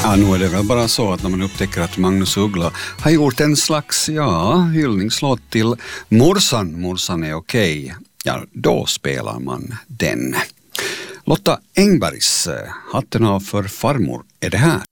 Ja, nu är det väl bara så att när man upptäcker att Magnus Uggla har gjort en slags, hyllningslåt till morsan. Morsan är okej. Ja, då spelar man den. Lotta Engbergs, hatten av för farmor, är det här.